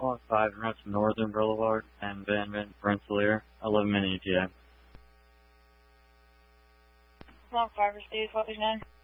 Block 5, and route to Northern Boulevard and Van Mint, Rensselaer, 11-minute ETA. Block 5 received, what was your name?